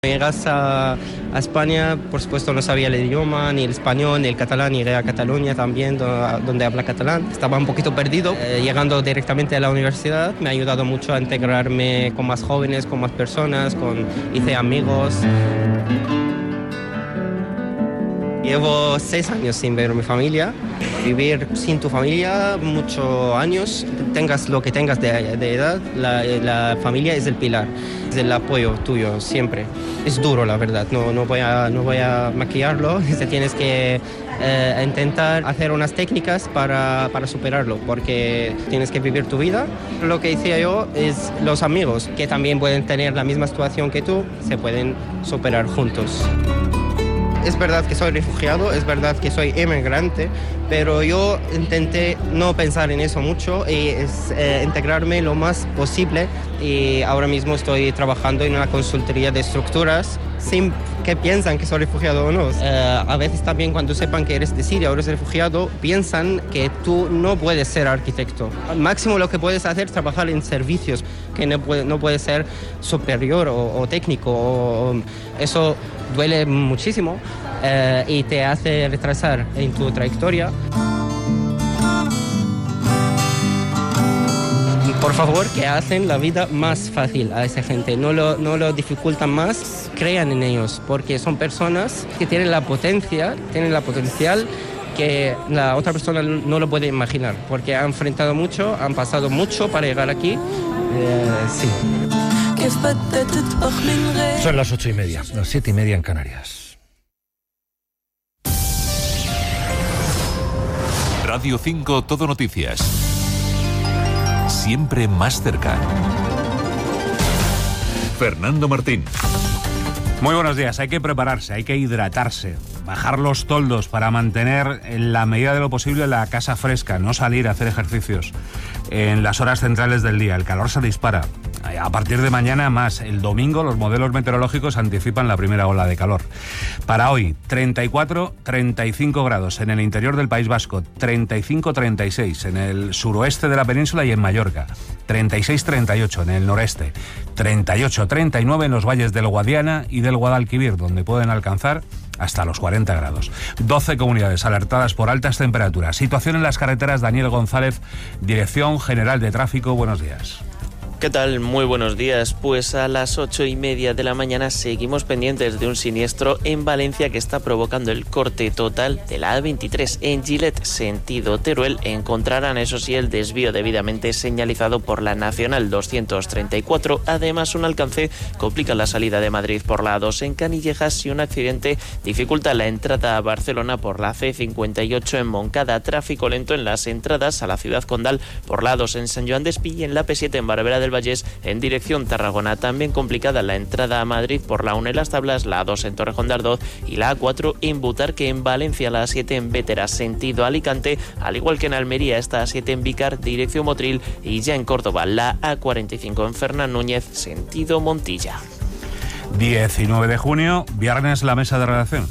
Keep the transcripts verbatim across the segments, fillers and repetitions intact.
Llegas a, a España, por supuesto no sabía el idioma, ni el español, ni el catalán, llegué a Cataluña también, do, donde habla catalán. Estaba un poquito perdido. Eh, llegando directamente a la universidad me ha ayudado mucho a integrarme con más jóvenes, con más personas, con, hice amigos. Llevo seis años sin ver a mi familia. Vivir sin tu familia muchos años, tengas lo que tengas de, de edad, la, la familia es el pilar, es el apoyo tuyo siempre. Es duro, la verdad, no, no, voy, a, no voy a maquillarlo. Tienes que eh, intentar hacer unas técnicas para, para superarlo, porque tienes que vivir tu vida. Lo que decía yo es los amigos, que también pueden tener la misma situación que tú, se pueden superar juntos. Es verdad que soy refugiado, es verdad que soy inmigrante, pero yo intenté no pensar en eso mucho y es, eh, integrarme lo más posible, y ahora mismo estoy trabajando en una consultoría de estructuras sin que piensan que soy refugiado o no. Eh, a veces también cuando sepan que eres de Siria o eres refugiado, piensan que tú no puedes ser arquitecto. Al máximo lo que puedes hacer es trabajar en servicios, que no puede, no puede ser superior o, o técnico. O, o, eso duele muchísimo eh, y te hace retrasar en tu trayectoria. Por favor, que hacen la vida más fácil a esa gente, no lo, no lo dificultan más, crean en ellos, porque son personas que tienen la potencia, tienen la potencial que la otra persona no lo puede imaginar, porque han enfrentado mucho, han pasado mucho para llegar aquí. Eh, sí. Son las ocho y media, las siete y media en Canarias. Radio cinco, Todo Noticias. Siempre más cerca. Fernando Martín. Muy buenos días. Hay que prepararse, hay que hidratarse, bajar los toldos para mantener en la medida de lo posible la casa fresca, no salir a hacer ejercicios en las horas centrales del día. El calor se dispara. A partir de mañana más. El domingo los modelos meteorológicos anticipan la primera ola de calor. Para hoy, treinta y cuatro, treinta y cinco grados en el interior del País Vasco, treinta y cinco, treinta y seis en el suroeste de la península y en Mallorca, treinta y seis, treinta y ocho en el noreste, treinta y ocho, treinta y nueve en los valles del Guadiana y del Guadalquivir, donde pueden alcanzar hasta los cuarenta grados. doce comunidades alertadas por altas temperaturas. Situación en las carreteras. Daniel González, Dirección General de Tráfico. Buenos días. ¿Qué tal? Muy buenos días. Pues a las ocho y media de la mañana seguimos pendientes de un siniestro en Valencia que está provocando el corte total de la A veintitrés. En Gilet, sentido Teruel, encontrarán, eso sí, el desvío debidamente señalizado por la Nacional doscientos treinta y cuatro. Además, un alcance complica la salida de Madrid por la A dos en Canillejas y un accidente dificulta la entrada a Barcelona por la C cincuenta y ocho en Moncada. Tráfico lento en las entradas a la ciudad condal por la A dos en San Joan d'Espí y en la P siete en Barberá del Vallés en dirección Tarragona. También complicada la entrada a Madrid por la uno en Las Tablas, la A dos en Torrejón de Ardoz y la A cuatro en Butarque. En Valencia, la A siete en Bétera sentido Alicante, al igual que en Almería esta A siete en Vícar dirección Motril, y ya en Córdoba la A cuarenta y cinco en Fernán Núñez sentido Montilla. diecinueve de junio, viernes, la mesa de redacción.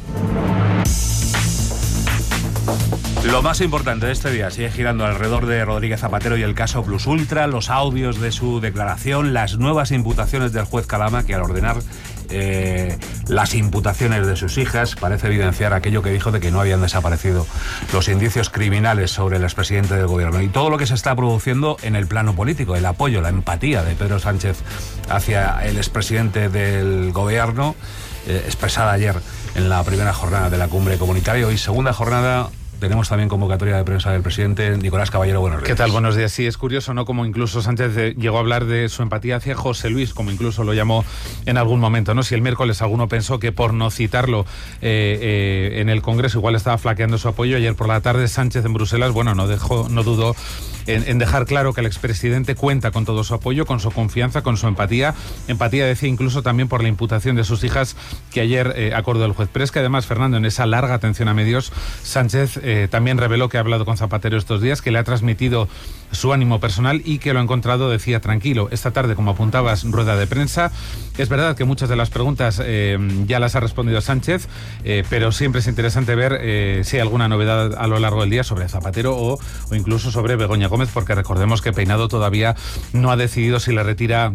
Lo más importante de este día sigue girando alrededor de Rodríguez Zapatero y el caso Plus Ultra, los audios de su declaración, las nuevas imputaciones del juez Calama, que al ordenar eh, las imputaciones de sus hijas parece evidenciar aquello que dijo de que no habían desaparecido los indicios criminales sobre el expresidente del gobierno, y todo lo que se está produciendo en el plano político, el apoyo, la empatía de Pedro Sánchez hacia el expresidente del gobierno, eh, expresada ayer en la primera jornada de la cumbre comunitaria. Hoy segunda jornada. Tenemos también convocatoria de prensa del presidente. Nicolás Caballero, buenos días. ¿Qué tal? Buenos días. Sí, es curioso, ¿no? Como incluso Sánchez eh, llegó a hablar de su empatía hacia José Luis, como incluso lo llamó en algún momento, ¿no? Si el miércoles alguno pensó que por no citarlo eh, eh, en el Congreso igual estaba flaqueando su apoyo, ayer por la tarde Sánchez en Bruselas, bueno, no dejó, no dudó en, en dejar claro que el expresidente cuenta con todo su apoyo, con su confianza, con su empatía. Empatía, decía, incluso también por la imputación de sus hijas que ayer eh, acordó el juez. Pero es que además, Fernando, en esa larga atención a medios, Sánchez eh, también reveló que ha hablado con Zapatero estos días, que le ha transmitido su ánimo personal y que lo ha encontrado, decía, tranquilo. Esta tarde, como apuntabas, rueda de prensa. Es verdad que muchas de las preguntas eh, ya las ha respondido Sánchez, eh, pero siempre es interesante ver eh, si hay alguna novedad a lo largo del día sobre Zapatero o, o incluso sobre Begoña Gómez, porque recordemos que Peinado todavía no ha decidido si le retira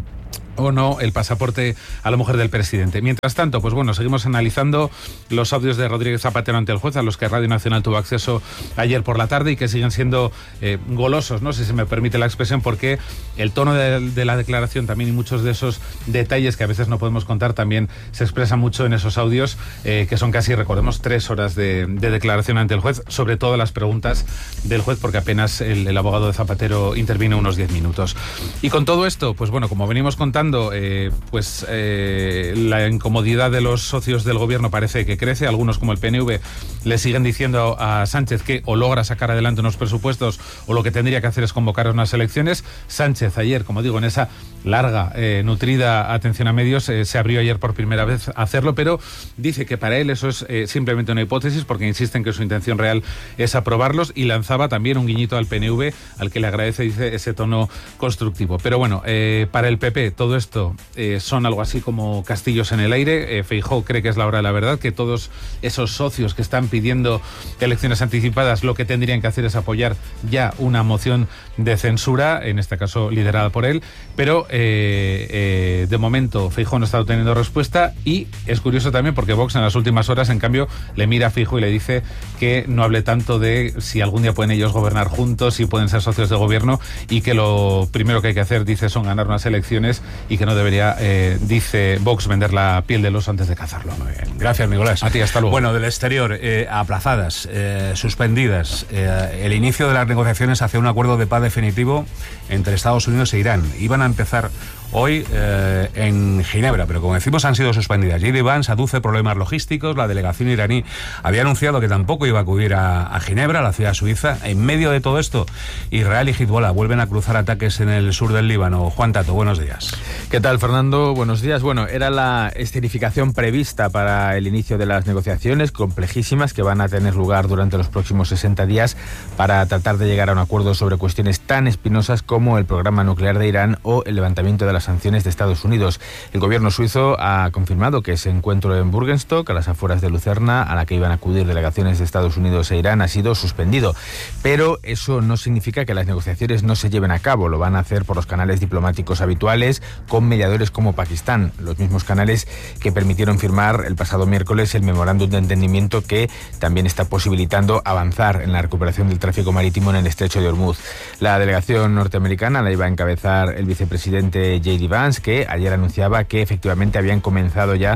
o no el pasaporte a la mujer del presidente. Mientras tanto, pues bueno, seguimos analizando los audios de Rodríguez Zapatero ante el juez, a los que Radio Nacional tuvo acceso ayer por la tarde y que siguen siendo eh, golosos, no sé si me permite la expresión, porque el tono de, de la declaración también y muchos de esos detalles que a veces no podemos contar también se expresa mucho en esos audios, eh, que son casi, recordemos, tres horas de, de declaración ante el juez, sobre todo las preguntas del juez, porque apenas el, el abogado de Zapatero intervino unos diez minutos. Y con todo esto, pues bueno, como venimos contando, Eh, pues eh, la incomodidad de los socios del gobierno parece que crece. Algunos, como el P N V, le siguen diciendo a Sánchez que o logra sacar adelante unos presupuestos o lo que tendría que hacer es convocar unas elecciones. Sánchez ayer, como digo, en esa larga, eh, nutrida atención a medios, eh, se abrió ayer por primera vez a hacerlo, pero dice que para él eso es eh, simplemente una hipótesis, porque insiste en que su intención real es aprobarlos, y lanzaba también un guiñito al P N V, al que le agradece, dice, ese tono constructivo. Pero bueno, eh, para el P P todo esto eh, son algo así como castillos en el aire. eh, Feijóo cree que es la hora de la verdad, que todos esos socios que están pidiendo elecciones anticipadas lo que tendrían que hacer es apoyar ya una moción de censura, en este caso liderada por él, pero eh, eh, de momento Feijóo no está obteniendo respuesta, y es curioso también porque Vox en las últimas horas, en cambio, le mira a Feijóo y le dice que no hable tanto de si algún día pueden ellos gobernar juntos, si pueden ser socios de gobierno, y que lo primero que hay que hacer, dice, son ganar unas elecciones, y que no debería, eh, dice Vox, vender la piel del oso antes de cazarlo. Muy bien. Gracias, Nicolás. A ti, hasta luego. Bueno, del exterior, eh, aplazadas, eh, suspendidas, eh, el inicio de las negociaciones hacia un acuerdo de paz definitivo entre Estados Unidos e Irán. Iban a empezar hoy eh, en Ginebra, pero como decimos, han sido suspendidas. J D Vance aduce problemas logísticos. La delegación iraní había anunciado que tampoco iba a acudir a, a Ginebra, a la ciudad suiza. En medio de todo esto, Israel y Hezbollah vuelven a cruzar ataques en el sur del Líbano. Juan Tato, buenos días. ¿Qué tal, Fernando? Buenos días. Bueno, era la escenificación prevista para el inicio de las negociaciones complejísimas que van a tener lugar durante los próximos sesenta días para tratar de llegar a un acuerdo sobre cuestiones tan espinosas como el programa nuclear de Irán o el levantamiento de las sanciones de Estados Unidos. El gobierno suizo ha confirmado que ese encuentro en Burgenstock, a las afueras de Lucerna, a la que iban a acudir delegaciones de Estados Unidos e Irán, ha sido suspendido. Pero eso no significa que las negociaciones no se lleven a cabo. Lo van a hacer por los canales diplomáticos habituales, con mediadores como Pakistán, los mismos canales que permitieron firmar el pasado miércoles el memorándum de entendimiento que también está posibilitando avanzar en la recuperación del tráfico marítimo en el estrecho de Hormuz. La delegación norteamericana la iba a encabezar el vicepresidente J D Vance, que ayer anunciaba que efectivamente habían comenzado ya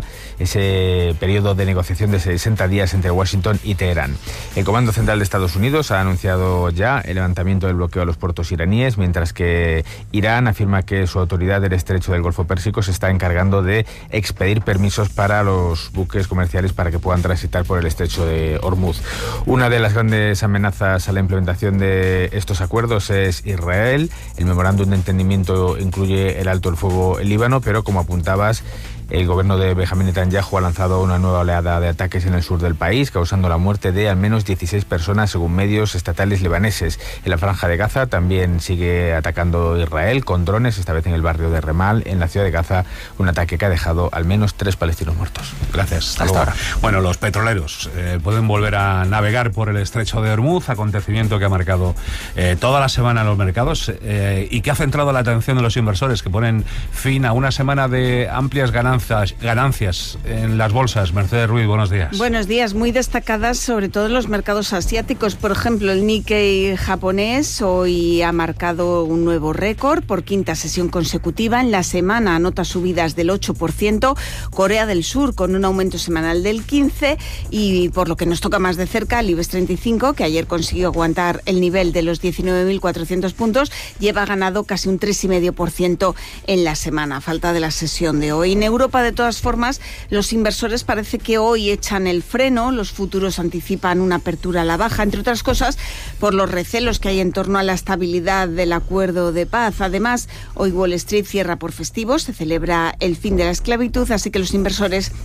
ese periodo de negociación de sesenta días entre Washington y Teherán. El Comando Central de Estados Unidos ha anunciado ya el levantamiento del bloqueo a los puertos iraníes, mientras que Irán afirma que su autoridad del estrecho del Golfo Pérsico se está encargando de expedir permisos para los buques comerciales para que puedan transitar por el estrecho de Hormuz. Una de las grandes amenazas a la implementación de estos acuerdos es Israel. El memorándum de entendimiento incluye el alto el fuego en Líbano, pero como apuntabas, el gobierno de Benjamín Netanyahu ha lanzado una nueva oleada de ataques en el sur del país, causando la muerte de al menos dieciséis personas, según medios estatales libaneses. En la franja de Gaza también sigue atacando Israel con drones, esta vez en el barrio de Remal, en la ciudad de Gaza, un ataque que ha dejado al menos tres palestinos muertos. Gracias. Hasta, Hasta ahora. Bueno, los petroleros eh, pueden volver a navegar por el estrecho de Hormuz, acontecimiento que ha marcado eh, toda la semana en los mercados eh, y que ha centrado la atención de los inversores, que ponen fin a una semana de amplias ganancias ganancias en las bolsas. Mercedes Ruiz, buenos días. Buenos días, muy destacadas sobre todo en los mercados asiáticos. Por ejemplo, el Nikkei japonés hoy ha marcado un nuevo récord por quinta sesión consecutiva. En la semana anota subidas del ocho por ciento. Corea del Sur con un aumento semanal del quince por ciento, y por lo que nos toca más de cerca, el IBEX treinta y cinco, que ayer consiguió aguantar el nivel de los diecinueve mil cuatrocientos puntos, lleva ganado casi un tres coma cinco por ciento en la semana, a falta de la sesión de hoy. En Europa, de todas formas, los inversores parece que hoy echan el freno. Los futuros anticipan una apertura a la baja, entre otras cosas por los recelos que hay en torno a la estabilidad del acuerdo de paz. Además, hoy Wall Street cierra por festivos, se celebra el fin de la esclavitud, así que los inversores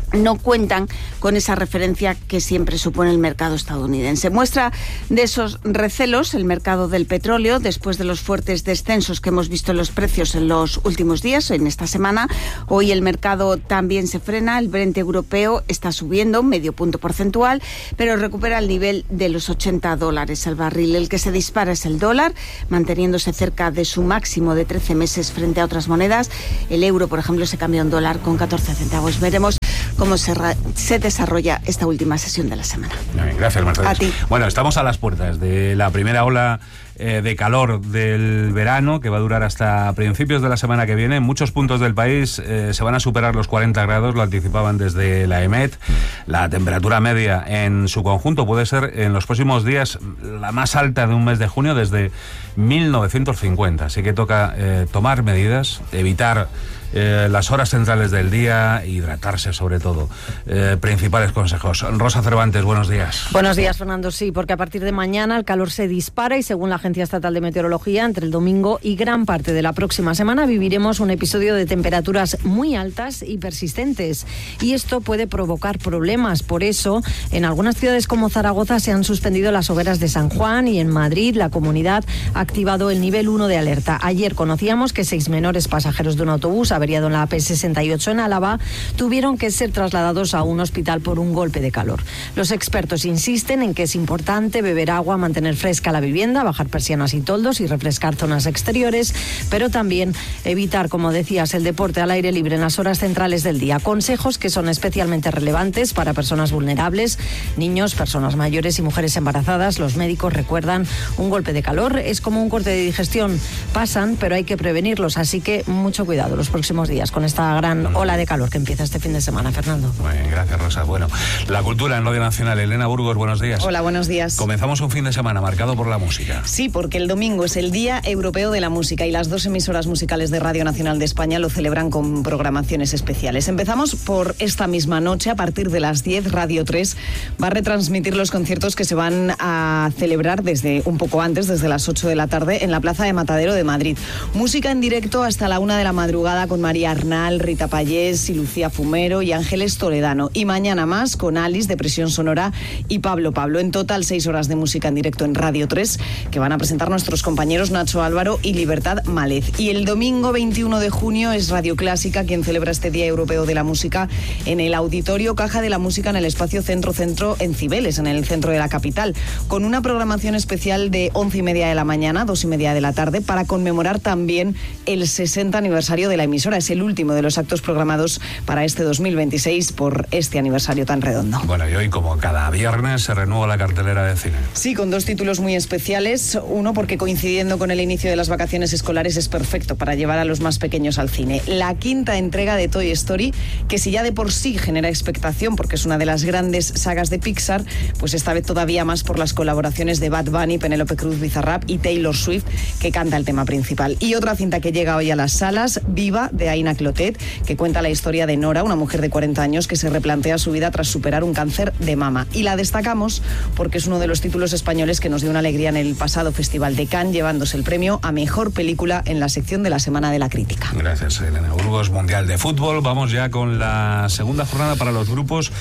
no cuentan con esa referencia que siempre supone el mercado estadounidense. Muestra de esos recelos el mercado del petróleo después de los fuertes descensos que hemos visto en los precios en los últimos días, en esta semana. Hoy el mercado también se frena, el Brent europeo está subiendo medio punto porcentual, pero recupera el nivel de los ochenta dólares al barril. El que se dispara es el dólar, manteniéndose cerca de su máximo de trece meses frente a otras monedas. El euro, por ejemplo, se cambia un dólar con catorce centavos. Veremos cómo se, se desarrolla esta última sesión de la semana. Gracias, Mercedes. A ti. Bueno, estamos a las puertas de la primera ola eh, de calor del verano, que va a durar hasta principios de la semana que viene. En muchos puntos del país eh, se van a superar los cuarenta grados, lo anticipaban desde la EMET. La temperatura media en su conjunto puede ser en los próximos días la más alta de un mes de junio desde mil novecientos cincuenta. Así que toca eh, tomar medidas, evitar Eh, las horas centrales del día, hidratarse sobre todo. Eh, principales consejos. Rosa Cervantes, buenos días. Buenos días, Fernando. Sí, porque a partir de mañana el calor se dispara y según la Agencia Estatal de Meteorología, entre el domingo y gran parte de la próxima semana viviremos un episodio de temperaturas muy altas y persistentes. Y esto puede provocar problemas. Por eso, en algunas ciudades como Zaragoza se han suspendido las hogueras de San Juan y en Madrid la comunidad ha activado el nivel uno de alerta. Ayer conocíamos que seis menores pasajeros de un autobús averiado en la A P sesenta y ocho en Álava, tuvieron que ser trasladados a un hospital por un golpe de calor. Los expertos insisten en que es importante beber agua, mantener fresca la vivienda, bajar persianas y toldos y refrescar zonas exteriores, pero también evitar, como decías, el deporte al aire libre en las horas centrales del día. Consejos que son especialmente relevantes para personas vulnerables, niños, personas mayores y mujeres embarazadas. Los médicos recuerdan, un golpe de calor es como un corte de digestión. Pasan, pero hay que prevenirlos, así que mucho cuidado los próximos días con esta gran ola de calor que empieza este fin de semana, Fernando. Muy bien, gracias, Rosa. Bueno, la cultura en Radio Nacional. Elena Burgos, buenos días. Hola, buenos días. Comenzamos un fin de semana marcado por la música. Sí, porque el domingo es el Día Europeo de la Música y las dos emisoras musicales de Radio Nacional de España lo celebran con programaciones especiales. Empezamos por esta misma noche, a partir de las diez, Radio tres va a retransmitir los conciertos que se van a celebrar desde un poco antes, desde las ocho de la tarde, en la Plaza de Matadero de Madrid. Música en directo hasta la una de la madrugada con María Arnal, Rita Payés y Lucía Fumero y Ángeles Toledano. Y mañana más con Alice de Presión Sonora y Pablo Pablo. En total, seis horas de música en directo en Radio tres que van a presentar nuestros compañeros Nacho Álvaro y Libertad Mález. Y el domingo veintiuno de junio es Radio Clásica quien celebra este Día Europeo de la Música en el Auditorio Caja de la Música en el espacio Centro Centro en Cibeles, en el centro de la capital, con una programación especial de once y media de la mañana, dos y media de la tarde, para conmemorar también el sesenta aniversario de la emisora. Es el último de los actos programados para este dos mil veintiséis por este aniversario tan redondo. Bueno, y hoy, como cada viernes, se renueva la cartelera de cine. Sí, con dos títulos muy especiales. Uno, porque coincidiendo con el inicio de las vacaciones escolares es perfecto para llevar a los más pequeños al cine. La quinta entrega de Toy Story, que si ya de por sí genera expectación porque es una de las grandes sagas de Pixar, pues esta vez todavía más por las colaboraciones de Bad Bunny, Penélope Cruz, Bizarrap y Taylor Swift, que canta el tema principal. Y otra cinta que llega hoy a las salas, Viva, de Aina Clotet, que cuenta la historia de Nora, una mujer de cuarenta años que se replantea su vida tras superar un cáncer de mama. Y la destacamos porque es uno de los títulos españoles que nos dio una alegría en el pasado Festival de Cannes, llevándose el premio a Mejor Película en la sección de la Semana de la Crítica. Gracias, Elena Burgos. Mundial de Fútbol. Vamos ya con la segunda jornada para los grupos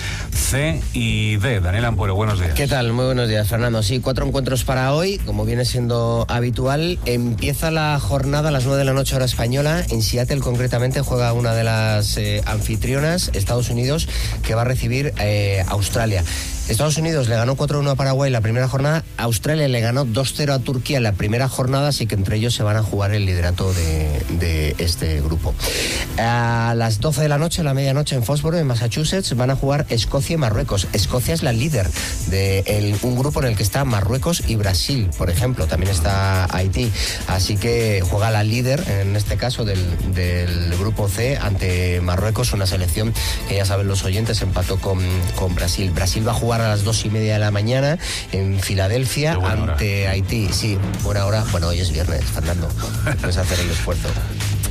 C y D. Daniel Ampuero, buenos días. ¿Qué tal? Muy buenos días, Fernando. Sí, cuatro encuentros para hoy, como viene siendo habitual. Empieza la jornada a las nueve de la noche hora española. En Seattle, concretamente, juega una de las eh, anfitrionas, Estados Unidos, que va a recibir eh, Australia. Estados Unidos le ganó cuatro uno a Paraguay la primera jornada, Australia le ganó dos cero a Turquía en la primera jornada, así que entre ellos se van a jugar el liderato de, de este grupo. A las doce de la noche, a la medianoche, en Foxborough, en Massachusetts, van a jugar Escocia y Marruecos. Escocia es la líder de el, un grupo en el que está Marruecos y Brasil, por ejemplo, también está Haití, así que juega la líder, en este caso, del, del grupo C ante Marruecos, una selección que ya saben los oyentes empató con, con Brasil. Brasil va a jugar a las dos y media de la mañana en Filadelfia ante hora. Haití. Sí, buena hora. Bueno, hoy es viernes, Fernando. Puedes hacer el esfuerzo.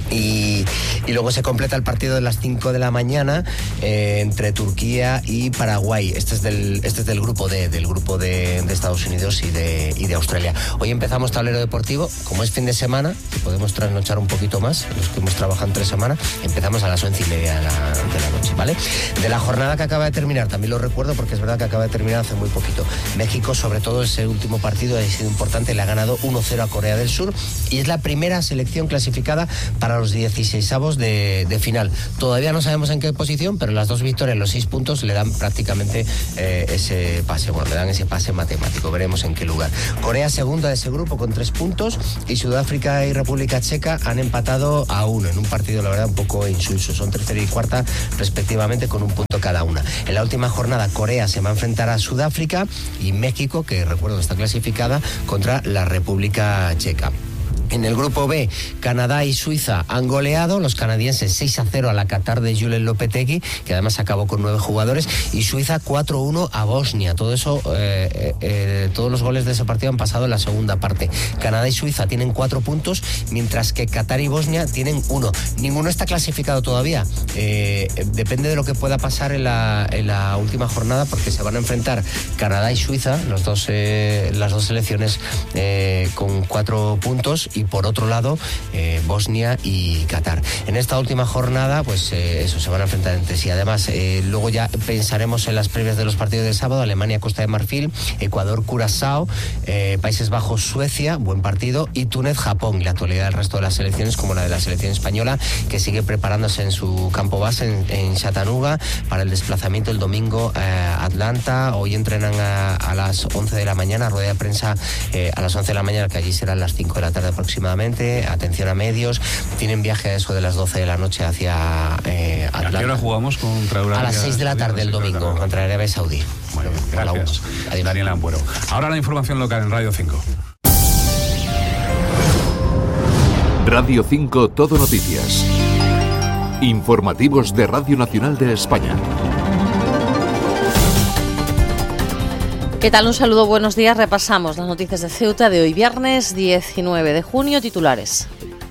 Y, y luego se completa el partido de las cinco de la mañana eh, entre Turquía y Paraguay. Este es del, este es del grupo D, del grupo de, de Estados Unidos y de, y de Australia. Hoy empezamos tablero deportivo, como es fin de semana, que podemos trasnochar un poquito más, los que hemos trabajado tres semanas, empezamos a las once y media de la, de la noche, ¿vale? De la jornada que acaba de terminar, también lo recuerdo porque es verdad que acaba de terminar hace muy poquito. México, sobre todo ese último partido, ha sido importante, le ha ganado uno cero a Corea del Sur y es la primera selección clasificada para los dieciseisavos de, de final. Todavía no sabemos en qué posición, pero las dos victorias, los seis puntos, le dan prácticamente eh, ese pase, bueno, le dan ese pase matemático, veremos en qué lugar. Corea segunda de ese grupo con tres puntos y Sudáfrica y República Checa han empatado a uno en un partido, la verdad, un poco insulso. Son tercera y cuarta respectivamente con un punto cada una. En la última jornada, Corea se va a enfrentar a Sudáfrica y México, que recuerdo está clasificada, contra la República Checa. En el grupo B, Canadá y Suiza han goleado, los canadienses seis a cero a la Qatar de Julen Lopetegui, que además acabó con nueve jugadores, y Suiza cuatro uno a Bosnia. Todo eso, eh, eh, todos los goles de ese partido han pasado en la segunda parte. Canadá y Suiza tienen cuatro puntos, mientras que Qatar y Bosnia tienen uno. Ninguno está clasificado todavía. Eh, depende de lo que pueda pasar en la, en la última jornada, porque se van a enfrentar Canadá y Suiza, los dos, eh, las dos selecciones eh, con cuatro puntos, y por otro lado eh, Bosnia y Qatar. En esta última jornada pues eh, eso, se van a enfrentar entre sí. Además eh, luego ya pensaremos en las previas de los partidos del sábado: Alemania, Costa de Marfil, Ecuador, Curazao, eh, Países Bajos, Suecia, buen partido, y Túnez, Japón. Y la actualidad del resto de las selecciones, como la de la selección española, que sigue preparándose en su campo base en, en Chattanooga para el desplazamiento el domingo a eh, Atlanta. Hoy entrenan a, a las once de la mañana, rueda de prensa eh, a las once de la mañana, que allí serán las cinco de la tarde aproximadamente. Atención a medios, tienen viaje a eso de las doce de la noche hacia eh, Atlanta. ¿A qué hora jugamos contra Arabia? A las seis de la tarde el domingo contra Arabia Saudí. Bueno, gracias, Daniel Ampuero. Ahora la información local en Radio cinco. Radio cinco Todo Noticias. Informativos de Radio Nacional de España. ¿Qué tal? Un saludo, buenos días. Repasamos las noticias de Ceuta de hoy, viernes diecinueve de junio, titulares.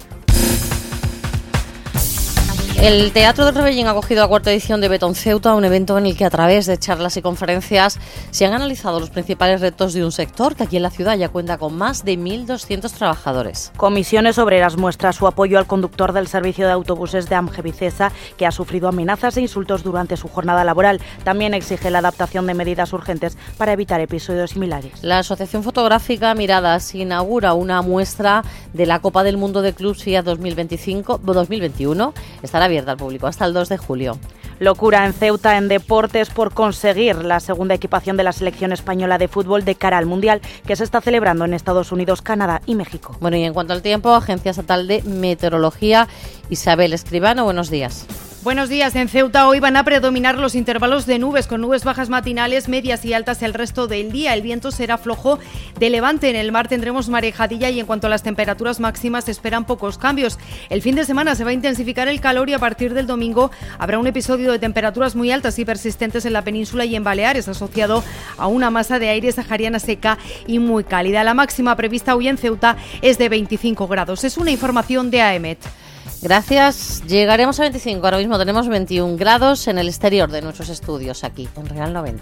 El Teatro del Rebellín ha acogido la cuarta edición de Betón Ceuta, un evento en el que a través de charlas y conferencias se han analizado los principales retos de un sector que aquí en la ciudad ya cuenta con más de mil doscientos trabajadores. Comisiones Obreras muestra su apoyo al conductor del servicio de autobuses de Amgevicesa, que ha sufrido amenazas e insultos durante su jornada laboral. También exige la adaptación de medidas urgentes para evitar episodios similares. La Asociación Fotográfica Miradas inaugura una muestra de la Copa del Mundo de Clubs Fiat dos mil veinticinco, dos mil veintiuno. Estará abierta al público hasta el dos de julio. Locura en Ceuta en deportes por conseguir la segunda equipación de la selección española de fútbol de cara al Mundial, que se está celebrando en Estados Unidos, Canadá y México. Bueno, y en cuanto al tiempo, Agencia Estatal de Meteorología, Isabel Escribano, buenos días. Buenos días. En Ceuta hoy van a predominar los intervalos de nubes, con nubes bajas matinales, medias y altas el resto del día. El viento será flojo de levante. En el mar tendremos marejadilla y en cuanto a las temperaturas máximas se esperan pocos cambios. El fin de semana se va a intensificar el calor y a partir del domingo habrá un episodio de temperaturas muy altas y persistentes en la península y en Baleares, asociado a una masa de aire sahariana seca y muy cálida. La máxima prevista hoy en Ceuta es de veinticinco grados. Es una información de AEMET. Gracias. Llegaremos a veinticinco. Ahora mismo tenemos veintiún grados en el exterior de nuestros estudios aquí, en Real noventa.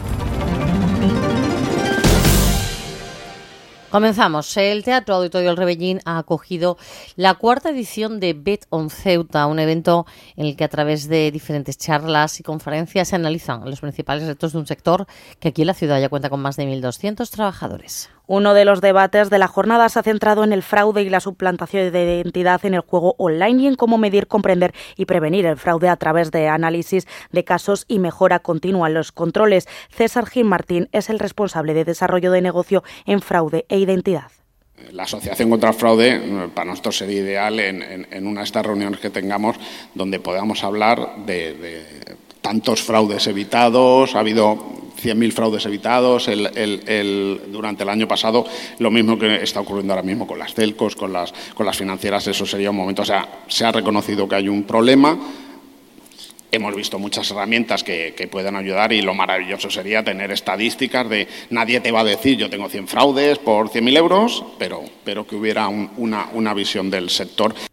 Comenzamos. El Teatro Auditorio El Rebellín ha acogido la cuarta edición de Betón Ceuta, un evento en el que a través de diferentes charlas y conferencias se analizan los principales retos de un sector que aquí en la ciudad ya cuenta con más de mil doscientos trabajadores. Uno de los debates de la jornada se ha centrado en el fraude y la suplantación de identidad en el juego online y en cómo medir, comprender y prevenir el fraude a través de análisis de casos y mejora continua en los controles. César Gil Martín es el responsable de desarrollo de negocio en fraude e identidad. La Asociación contra el Fraude para nosotros sería ideal en, en, en una de estas reuniones que tengamos donde podamos hablar de, de tantos fraudes evitados. Ha habido cien mil fraudes evitados el, el, el, durante el año pasado, lo mismo que está ocurriendo ahora mismo con las telcos, con las, con las financieras. Eso sería un momento, o sea, se ha reconocido que hay un problema. Hemos visto muchas herramientas que, que puedan ayudar y lo maravilloso sería tener estadísticas de nadie te va a decir yo tengo cien fraudes por cien mil euros, pero, pero que hubiera un, una, una visión del sector.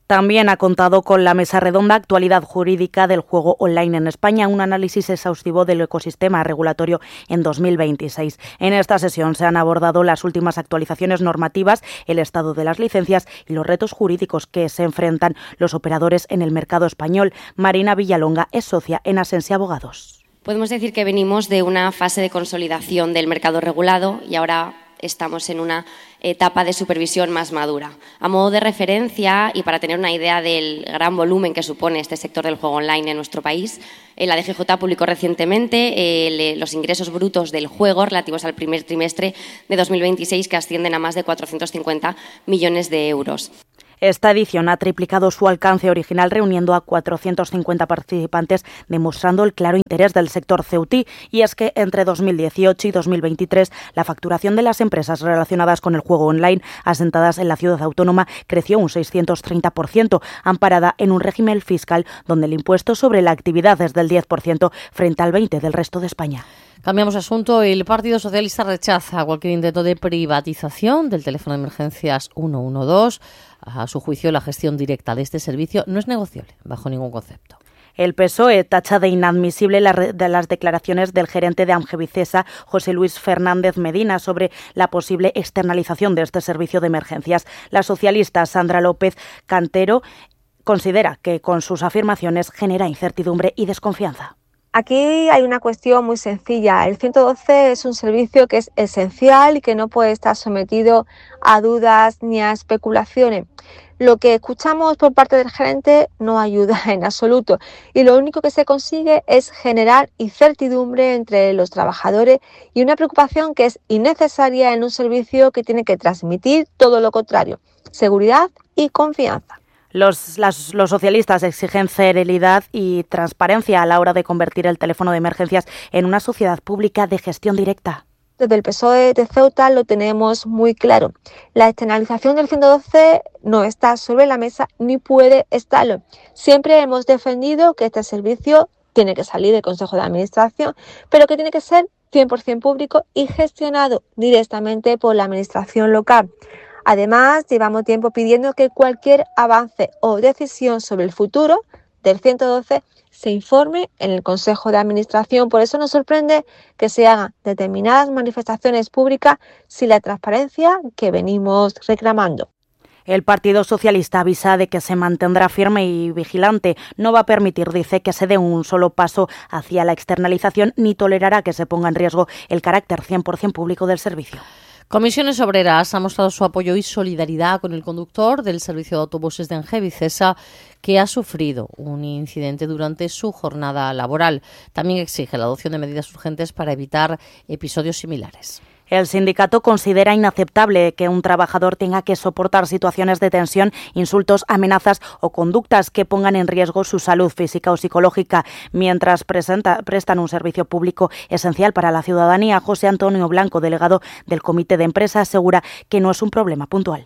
También ha contado con la mesa redonda Actualidad Jurídica del Juego Online en España, un análisis exhaustivo del ecosistema regulatorio en dos mil veintiséis. En esta sesión se han abordado las últimas actualizaciones normativas, el estado de las licencias y los retos jurídicos que se enfrentan los operadores en el mercado español. Marina Villalonga es socia en Asensi Abogados. Podemos decir que venimos de una fase de consolidación del mercado regulado y ahora estamos en una etapa de supervisión más madura. A modo de referencia y para tener una idea del gran volumen que supone este sector del juego online en nuestro país, la D G J publicó recientemente eh, los ingresos brutos del juego relativos al primer trimestre de dos mil veintiséis, que ascienden a más de cuatrocientos cincuenta millones de euros. Esta edición ha triplicado su alcance original, reuniendo a cuatrocientos cincuenta participantes, demostrando el claro interés del sector ceutí. Y es que entre dos mil dieciocho y dos mil veintitrés, la facturación de las empresas relacionadas con el juego online, asentadas en la ciudad autónoma, creció un seiscientos treinta por ciento, amparada en un régimen fiscal donde el impuesto sobre la actividad es del diez por ciento frente al veinte por ciento del resto de España. Cambiamos de asunto. El Partido Socialista rechaza cualquier intento de privatización del teléfono de emergencias ciento doce. A su juicio, la gestión directa de este servicio no es negociable bajo ningún concepto. El P S O E tacha de inadmisible las declaraciones del gerente de Amgevicesa, José Luis Fernández Medina, sobre la posible externalización de este servicio de emergencias. La socialista Sandra López Cantero considera que con sus afirmaciones genera incertidumbre y desconfianza. Aquí hay una cuestión muy sencilla. El ciento doce es un servicio que es esencial y que no puede estar sometido a dudas ni a especulaciones. Lo que escuchamos por parte del gerente no ayuda en absoluto y lo único que se consigue es generar incertidumbre entre los trabajadores y una preocupación que es innecesaria en un servicio que tiene que transmitir todo lo contrario: seguridad y confianza. Los, las, los socialistas exigen celeridad y transparencia a la hora de convertir el teléfono de emergencias en una sociedad pública de gestión directa. Desde el P S O E de Ceuta lo tenemos muy claro. La externalización del ciento doce no está sobre la mesa ni puede estarlo. Siempre hemos defendido que este servicio tiene que salir del Consejo de Administración, pero que tiene que ser cien por ciento público y gestionado directamente por la Administración local. Además, llevamos tiempo pidiendo que cualquier avance o decisión sobre el futuro del ciento doce se informe en el Consejo de Administración. Por eso nos sorprende que se hagan determinadas manifestaciones públicas sin la transparencia que venimos reclamando. El Partido Socialista avisa de que se mantendrá firme y vigilante. No va a permitir, dice, que se dé un solo paso hacia la externalización ni tolerará que se ponga en riesgo el carácter cien por ciento público del servicio. Comisiones Obreras ha mostrado su apoyo y solidaridad con el conductor del servicio de autobuses de Amgevicesa, que ha sufrido un incidente durante su jornada laboral. También exige la adopción de medidas urgentes para evitar episodios similares. El sindicato considera inaceptable que un trabajador tenga que soportar situaciones de tensión, insultos, amenazas o conductas que pongan en riesgo su salud física o psicológica mientras presenta, prestan un servicio público esencial para la ciudadanía. José Antonio Blanco, delegado del Comité de Empresa, asegura que no es un problema puntual.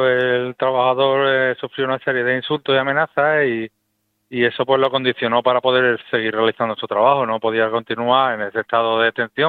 El trabajador eh, sufrió una serie de insultos y amenazas y, y eso pues lo condicionó para poder seguir realizando su trabajo. No podía continuar en ese estado de tensión.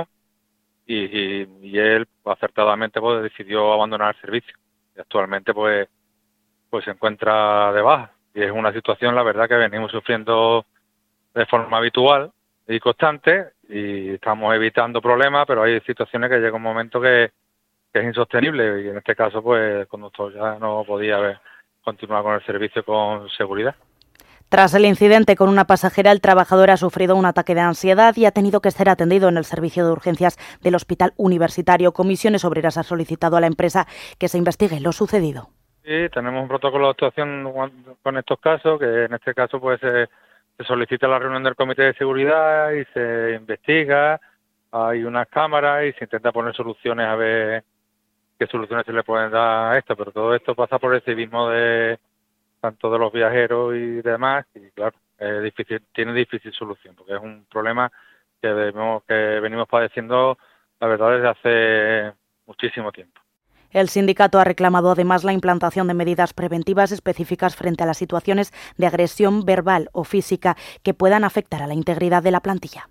Y, y, y él acertadamente pues decidió abandonar el servicio y actualmente pues pues se encuentra de baja y es una situación, la verdad, que venimos sufriendo de forma habitual y constante y estamos evitando problemas, pero hay situaciones que llega un momento que, que es insostenible y en este caso pues el conductor ya no podía ver, continuar con el servicio con seguridad. Tras el incidente con una pasajera, el trabajador ha sufrido un ataque de ansiedad y ha tenido que ser atendido en el servicio de urgencias del Hospital Universitario. Comisiones Obreras ha solicitado a la empresa que se investigue lo sucedido. Sí, tenemos un protocolo de actuación con estos casos, que en este caso pues se, se solicita la reunión del Comité de Seguridad y se investiga, hay unas cámaras y se intenta poner soluciones a ver qué soluciones se le pueden dar a esto, pero todo esto pasa por el civismo de tanto de los viajeros y demás, y claro, es difícil, tiene difícil solución, porque es un problema que, debemos, que venimos padeciendo, la verdad, desde hace muchísimo tiempo. El sindicato ha reclamado además la implantación de medidas preventivas específicas frente a las situaciones de agresión verbal o física que puedan afectar a la integridad de la plantilla.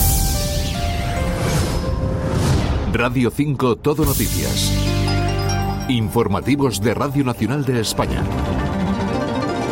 Radio cinco Todo Noticias. Informativos de Radio Nacional de España.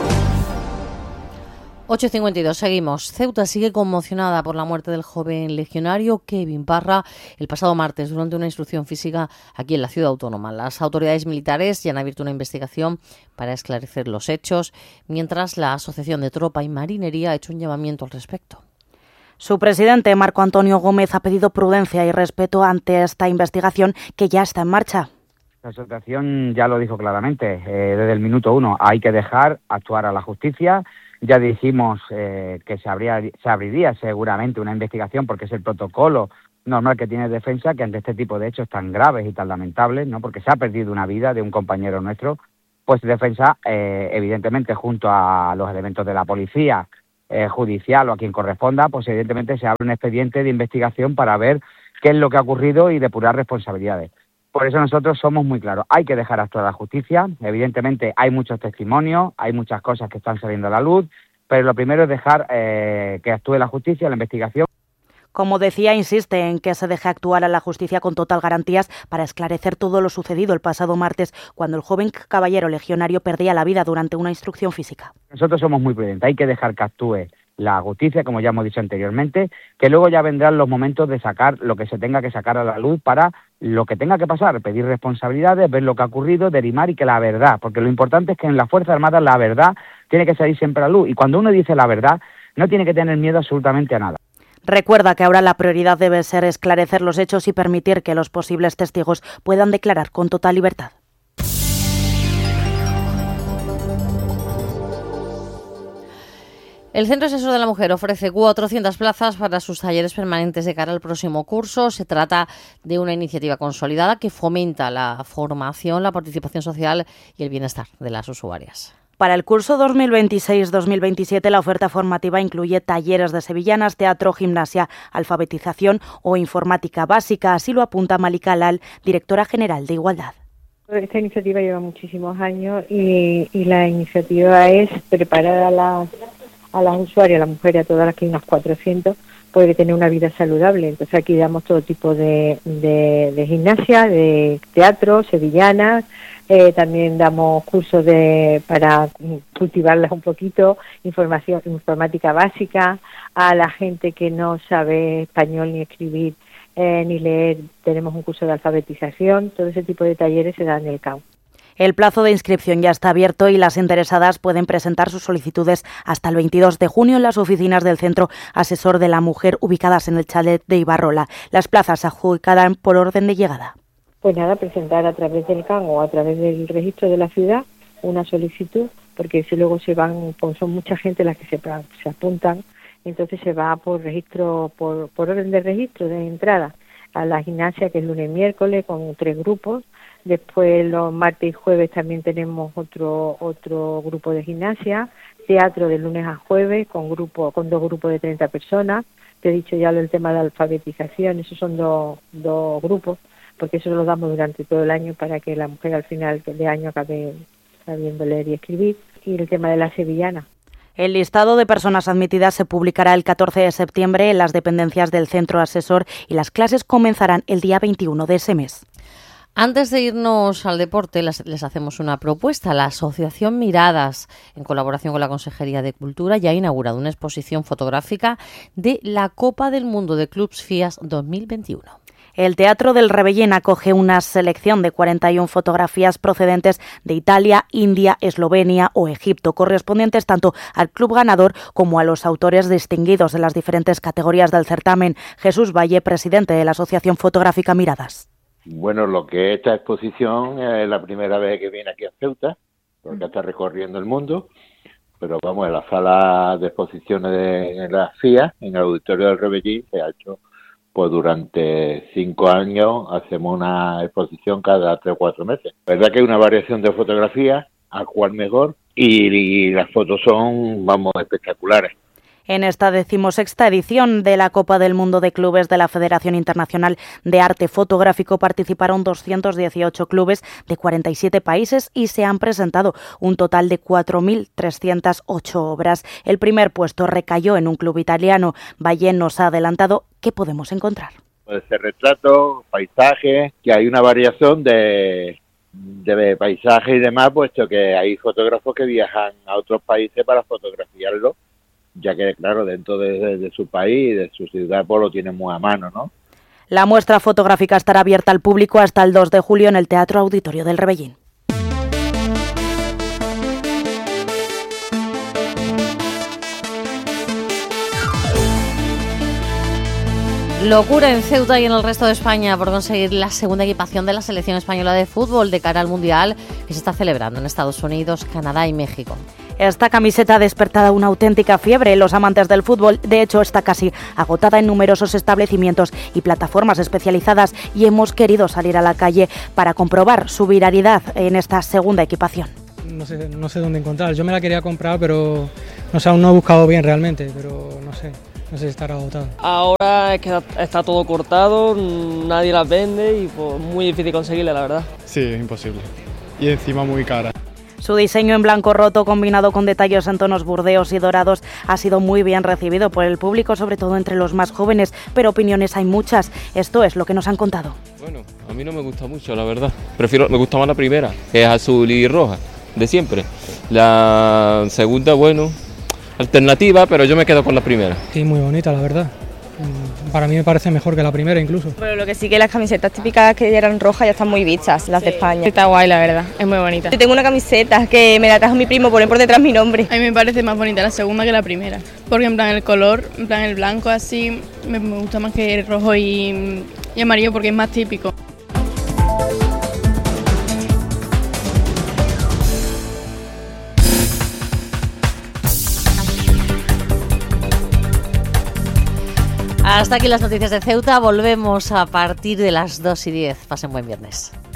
ocho y cincuenta y dos, seguimos. Ceuta sigue conmocionada por la muerte del joven legionario Kevin Parra el pasado martes durante una instrucción física aquí en la ciudad autónoma. Las autoridades militares ya han abierto una investigación para esclarecer los hechos, mientras la Asociación de Tropa y Marinería ha hecho un llamamiento al respecto. Su presidente, Marco Antonio Gómez, ha pedido prudencia y respeto ante esta investigación que ya está en marcha. La asociación ya lo dijo claramente, eh, desde el minuto uno, hay que dejar actuar a la justicia. Ya dijimos eh, que se, habría, se abriría seguramente una investigación porque es el protocolo normal que tiene defensa, que ante este tipo de hechos tan graves y tan lamentables, ¿no? Porque se ha perdido una vida de un compañero nuestro, pues defensa, eh, evidentemente, junto a los elementos de la policía eh, judicial o a quien corresponda, pues evidentemente se abre un expediente de investigación para ver qué es lo que ha ocurrido y depurar responsabilidades. Por eso nosotros somos muy claros, hay que dejar actuar a la justicia, evidentemente hay muchos testimonios, hay muchas cosas que están saliendo a la luz, pero lo primero es dejar eh, que actúe la justicia, la investigación. Como decía, insiste en que se deje actuar a la justicia con total garantías para esclarecer todo lo sucedido el pasado martes, cuando el joven caballero legionario perdía la vida durante una instrucción física. Nosotros somos muy prudentes, hay que dejar que actúe la justicia, como ya hemos dicho anteriormente, que luego ya vendrán los momentos de sacar lo que se tenga que sacar a la luz para lo que tenga que pasar, pedir responsabilidades, ver lo que ha ocurrido, derimar y que la verdad, porque lo importante es que en las Fuerzas Armadas la verdad tiene que salir siempre a la luz y cuando uno dice la verdad no tiene que tener miedo absolutamente a nada. Recuerda que ahora la prioridad debe ser esclarecer los hechos y permitir que los posibles testigos puedan declarar con total libertad. El Centro Asesor de la Mujer ofrece cuatrocientas plazas para sus talleres permanentes de cara al próximo curso. Se trata de una iniciativa consolidada que fomenta la formación, la participación social y el bienestar de las usuarias. Para el curso dos mil veintiséis dos mil veintisiete, la oferta formativa incluye talleres de sevillanas, teatro, gimnasia, alfabetización o informática básica. Así lo apunta Malika Lal, directora general de Igualdad. Esta iniciativa lleva muchísimos años y, y la iniciativa es preparar a las a las usuarias, a las mujeres, a todas las que hay unas cuatrocientas, puede tener una vida saludable. Entonces aquí damos todo tipo de, de, de gimnasia, de teatro, sevillanas, eh, también damos cursos de para cultivarlas un poquito, información informática básica, a la gente que no sabe español ni escribir eh, ni leer, tenemos un curso de alfabetización, todo ese tipo de talleres se dan en el C A U. El plazo de inscripción ya está abierto y las interesadas pueden presentar sus solicitudes hasta el veintidós de junio en las oficinas del Centro Asesor de la Mujer ubicadas en el chalet de Ibarrola. Las plazas se adjudicarán por orden de llegada. Pues nada, presentar a través del C A N o a través del registro de la ciudad una solicitud, porque si luego se van, pues son mucha gente las que se, se apuntan, entonces se va por registro, por, por orden de registro de entrada a la gimnasia, que es lunes y miércoles con tres grupos. Después los martes y jueves también tenemos otro otro grupo de gimnasia, teatro de lunes a jueves con grupo con dos grupos de treinta personas. Te he dicho ya lo del tema de alfabetización, esos son dos, dos grupos, porque eso lo damos durante todo el año para que la mujer al final de año acabe sabiendo leer y escribir. Y el tema de la sevillana. El listado de personas admitidas se publicará el catorce de septiembre en las dependencias del Centro Asesor y las clases comenzarán el día veintiuno de ese mes. Antes de irnos al deporte, les, les hacemos una propuesta. La Asociación Miradas, en colaboración con la Consejería de Cultura, ya ha inaugurado una exposición fotográfica de la Copa del Mundo de Clubs F I A S dos mil veintiuno. El Teatro del Rebellín acoge una selección de cuarenta y una fotografías procedentes de Italia, India, Eslovenia o Egipto, correspondientes tanto al club ganador como a los autores distinguidos en las diferentes categorías del certamen. Jesús Valle, presidente de la Asociación Fotográfica Miradas. Bueno, lo que esta exposición es la primera vez que viene aquí a Ceuta, porque está recorriendo el mundo, pero vamos, en la sala de exposiciones de la F I A, en el Auditorio del Rebellín, se ha hecho pues durante cinco años, hacemos una exposición cada tres o cuatro meses. La verdad que hay una variación de fotografías, a cual mejor, y, y las fotos son, vamos, espectaculares. En esta decimosexta edición de la Copa del Mundo de Clubes de la Federación Internacional de Arte Fotográfico participaron doscientos dieciocho clubes de cuarenta y siete países y se han presentado un total de cuatro mil trescientas ocho obras. El primer puesto recayó en un club italiano. Valle nos ha adelantado qué podemos encontrar. Puede ser retratos, paisajes, que hay una variación de, de paisajes y demás, puesto que hay fotógrafos que viajan a otros países para fotografiarlo. ya que, claro, dentro de, de, de su país, de su ciudad, pues lo tiene muy a mano, ¿no? La muestra fotográfica estará abierta al público hasta el dos de julio en el Teatro Auditorio del Rebellín. Locura en Ceuta y en el resto de España por conseguir la segunda equipación de la selección española de fútbol de cara al Mundial que se está celebrando en Estados Unidos, Canadá y México. Esta camiseta ha despertado una auténtica fiebre en los amantes del fútbol. De hecho, está casi agotada en numerosos establecimientos y plataformas especializadas y hemos querido salir a la calle para comprobar su viralidad en esta segunda equipación. No sé, no sé dónde encontrar. Yo me la quería comprar, pero no sé, aún no he buscado bien realmente, pero no sé. No sé si estará agotado. Ahora es que está todo cortado, nadie las vende y pues muy difícil conseguirla, la verdad. Sí, es imposible. Y encima muy cara. Su diseño en blanco roto combinado con detalles en tonos burdeos y dorados ha sido muy bien recibido por el público, sobre todo entre los más jóvenes, pero opiniones hay muchas. Esto es lo que nos han contado. Bueno, a mí no me gusta mucho, la verdad. Prefiero, me gusta más la primera, que es azul y roja, de siempre. La segunda, bueno, alternativa, pero yo me quedo con la primera. Sí, muy bonita, la verdad. Para mí me parece mejor que la primera incluso. Pero lo que sí que las camisetas típicas que eran rojas ya están muy vistas, las sí. de España. Está guay, la verdad, es muy bonita. Yo tengo una camiseta que me la trajo mi primo, pone por detrás mi nombre. A mí me parece más bonita la segunda que la primera, porque en plan el color, en plan el blanco así, me, me gusta más que el rojo y, y amarillo porque es más típico. Hasta aquí las noticias de Ceuta. Volvemos a partir de las dos y diez. Pasen buen viernes.